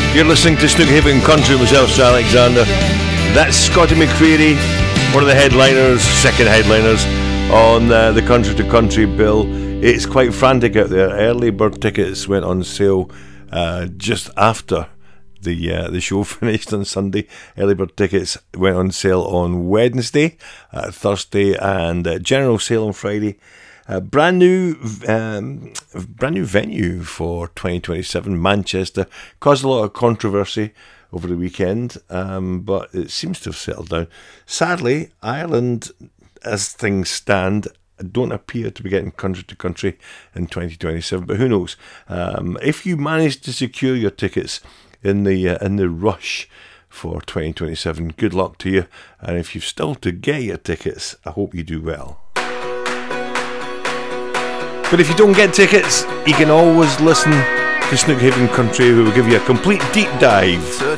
You're listening to Snookhaven Country with myself, Sir Alexander. That's Scotty McCreery, one of the headliners, second headliners on the Country to Country bill. It's quite frantic out there. Early bird tickets went on sale just after the show finished on Sunday. Early bird tickets went on sale on Wednesday, Thursday, and general sale on Friday. Brand new venue for 2027, Manchester. Caused a lot of controversy over the weekend, but it seems to have settled down. Sadly, Ireland, as things stand, don't appear to be getting country to country in 2027, but who knows? If you manage to secure your tickets in the rush for 2027, good luck to you. And if you've still to get your tickets, I hope you do well. But if you don't get tickets, you can always listen to Snookhaven Country, who will give you a complete deep dive